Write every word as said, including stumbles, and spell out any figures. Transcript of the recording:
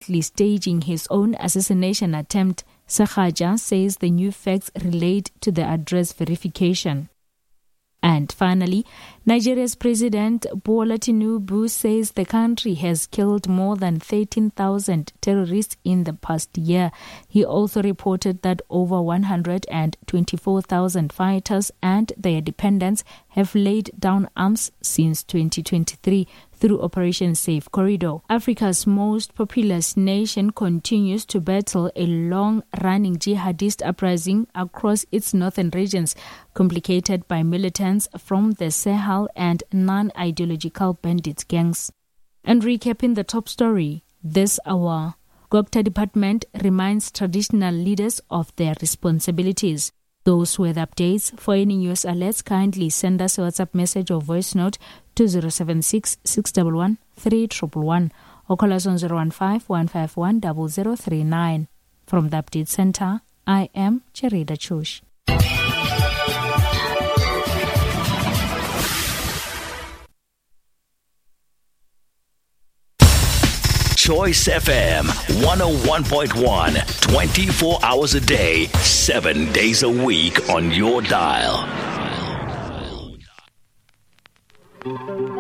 allegedly staging his own assassination attempt. Sekhaja says the new facts relate to the address verification. And finally, Nigeria's President Bola Tinubu says the country has killed more than thirteen thousand terrorists in the past year. He also reported that over one hundred twenty-four thousand fighters and their dependents have laid down arms since twenty twenty-three through Operation Safe Corridor. Africa's most populous nation continues to battle a long-running jihadist uprising across its northern regions, complicated by militants from the Sahel and non-ideological bandit gangs. And recapping the top story this hour, Gokta Department reminds traditional leaders of their responsibilities. Those were the updates. For any news alerts, kindly send us a WhatsApp message or voice note to zero seven six, six one one, three one one one or call us on zero one five, one five one, zero zero three nine. From the Update Center, I am Cherida Chush. Choice F M one oh one point one, twenty-four hours a day, seven days a week on your dial.